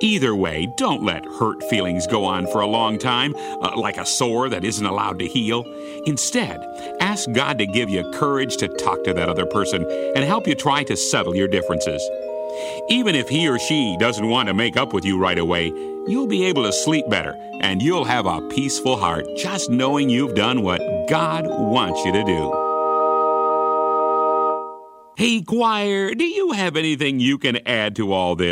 Either way, don't let hurt feelings go on for a long time, like a sore that isn't allowed to heal. Instead, ask God to give you courage to talk to that other person and help you try to settle your differences. Even if he or she doesn't want to make up with you right away, you'll be able to sleep better, and you'll have a peaceful heart just knowing you've done what God wants you to do. Hey, choir, do you have anything you can add to all this?